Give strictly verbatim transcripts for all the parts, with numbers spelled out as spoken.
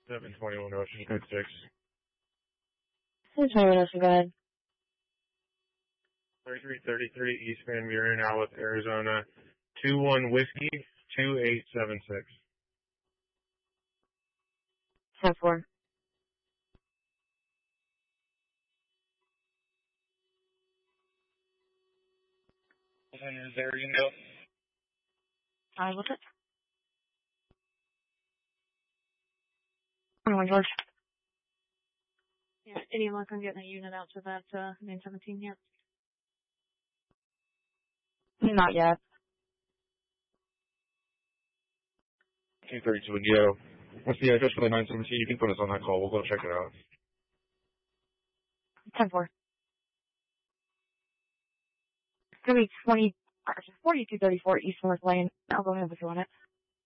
seven twenty-one Ocean, code six. seven twenty-one Ocean, go ahead. thirty-three thirty-three East Van Buren, Alice, Arizona. two one Whiskey, two eight seven six. ten four. Is there you go? I look it. twenty-one George. Yeah, any luck on getting a unit out to that, uh, main seventeen yet? Not yet. two thirty-two Aguero. What's the address for the nine seventeen? You can put us on that call. We'll go check it out. ten four. It's gonna be twenty, forty-two thirty-four East North Lane. I'll go ahead with you on it.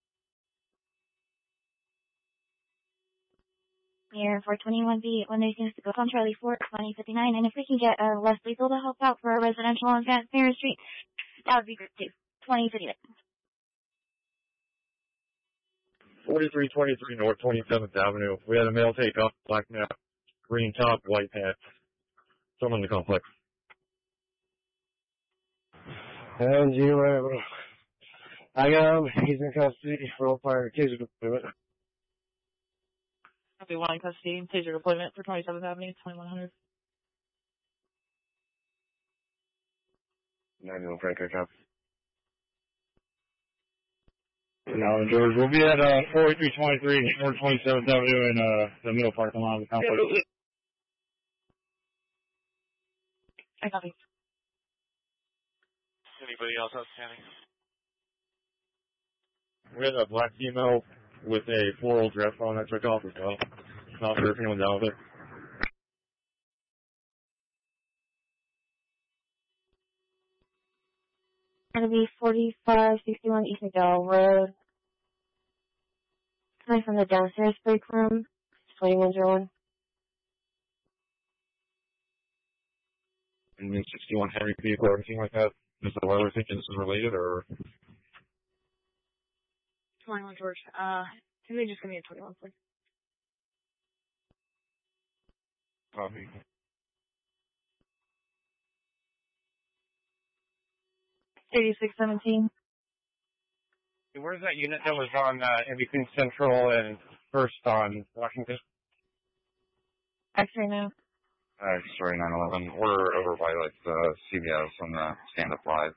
Here for twenty-one B, when there's news to go on Charlie four, twenty fifty-nine, and if we can get uh, less lethal to help out for a residential on Fairmont Street, that would be great too. twenty fifty-nine. forty-three twenty-three North twenty-seventh Avenue. We had a male take off, black map, green top, white pants. Someone in the complex. And you, uh, I got him. He's in custody. Roll fire. Taser deployment. Copy one in custody. Taser deployment for twenty-seventh Avenue, twenty-one hundred. ninety-one Franco, copy. Now, George, we'll be at uh, forty-three twenty-three North twenty-seventh Avenue in uh, the middle parking lot of the complex. I copy. Anybody else outstanding? We had a black female with a floral dress on that took off as well. Not sure if anyone's out there. Gonna be forty-five sixty-one East McDowell Road. Coming from the downstairs break room. twenty-one oh one. And then sixty-one Henry vehicle or anything like that. Is that why we're thinking this is related, or? twenty-one George. Uh, can they just give me a twenty-one, please? Copy. eighty-six seventeen. Where's that unit that was on uh, in between Central and First on Washington? X-ray now. Uh, sorry, nine eleven. We're over by, like, the C V S on the stand-up live.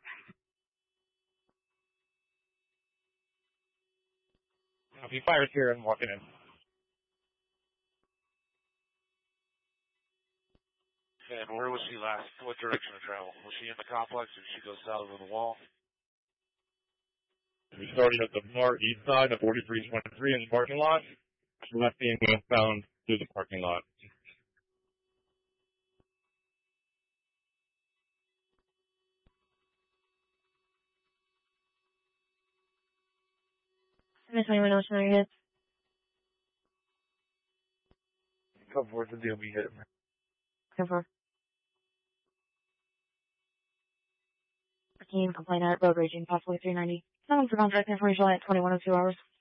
If he fires here, I'm walking in. And where was she last? What direction of travel? Was she in the complex or did she go south of the wall? We started at the far east side of forty-three twenty-three in the parking lot. Left being westbound through the parking lot. seven twenty-one Ocean, are you good? Come forward to the deal we hit. ten four. Team complaint at road raging, possibly three ninety. Someone for contract information at twenty-one oh two hours.